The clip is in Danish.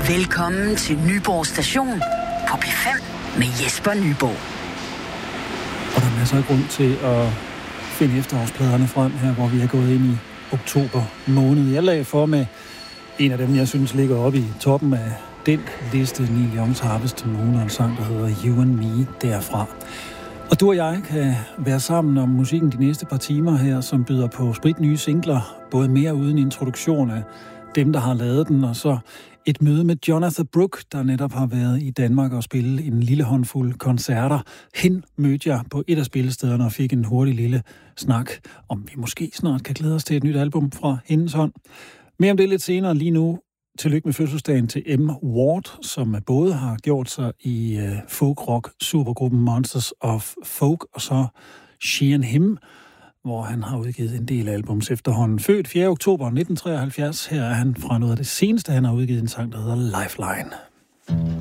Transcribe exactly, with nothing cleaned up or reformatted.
Velkommen til Nyborg Station på P fem med Jesper Nyborg. Og der er masser af grund til at finde efterårspladerne frem her, hvor vi er gået ind i oktober måned. Jeg lagde for med en af dem, jeg synes ligger oppe i toppen af den liste, Neil Young's Harvest Moon, og en sang, der hedder You and Me derfra. Og du og jeg kan være sammen om musikken de næste par timer her, som byder på spritnye singler, både mere uden introduktion af dem, der har lavet den, og så et møde med Jonathan Brook, der netop har været i Danmark og spille en lille håndfuld koncerter. Hen mødte jeg på et af spillestederne og fik en hurtig lille snak, om vi måske snart kan glæde os til et nyt album fra hendes hånd. Mere om det lidt senere. Lige nu tillykke med fødselsdagen til M. Ward, som både har gjort sig i uh, folk-rock supergruppen Monsters of Folk, og så She and Him, hvor han har udgivet en del albums efterhånden. Født fjerde oktober nitten treoghalvfjerds. Her er han fra noget af det seneste, han har udgivet, en sang, der hedder Lifeline.